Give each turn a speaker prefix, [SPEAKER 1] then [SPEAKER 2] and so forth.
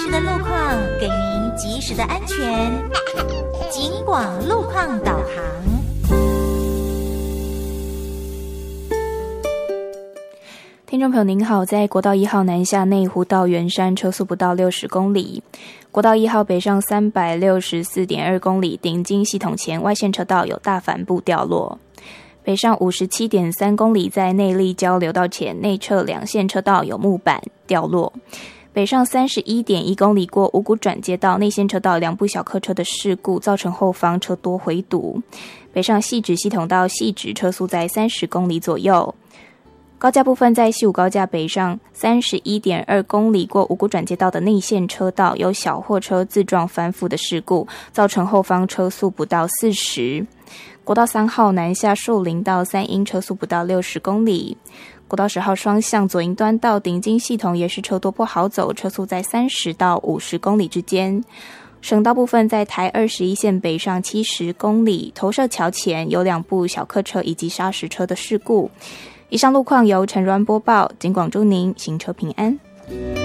[SPEAKER 1] 时的路况，给您及时的安全。警广路况导航。
[SPEAKER 2] 听众朋友您好，在国道1号南下内湖到圆山车速不到60公里，国道1号北上364.2公里，顶金系统前外线车道有大帆布掉落。北上57.3公里，在内坜交流道前内侧两线车道有木板掉落。北上31.1公里，过五股转接道内线车道2部小客车的事故，造成后方车多回堵。北上汐止系统到汐止车速在30公里左右。高架部分，在西武高架北上31.2公里，过五股转接道的内线车道有小货车自撞翻覆的事故，造成后方车速不到40。国道3号南下树林到三鶯车速不到60公里。国道10号双向左营端到顶金系统也是车多不好走，车速在30到50公里之间。省道部分，在台21线北上70公里，投射桥前有2部小客车以及砂石车的事故。以上路况由陈如安播报，警广祝您行车平安。